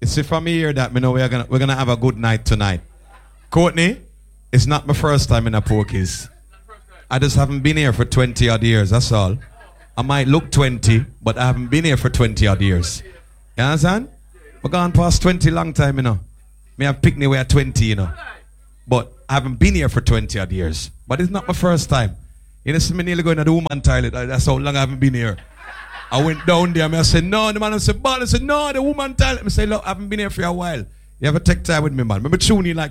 It's if I'm here that me know we're gonna have a good night tonight. Courtney, it's not my first time in a Pokies. I just haven't been here for 20 odd years, that's all. I might look 20, but I haven't been here for 20 odd years. You understand? We're gone past 20 long time, you know. Me have picked me where 20, you know. But I haven't been here for 20 odd years. But it's not my first time. You know, see me nearly going to the woman toilet. That's how long I haven't been here. I went down there and I said, no. The man said, but I said, no, the woman toilet. I said, look, I haven't been here for a while. You ever take time with me, man? Remember tune you like